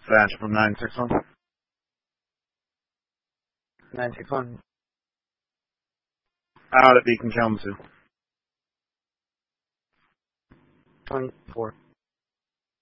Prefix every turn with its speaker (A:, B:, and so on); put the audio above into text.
A: Thatcher from 961.
B: 961.
A: Out at Beacon Kalamazoo.
B: 24.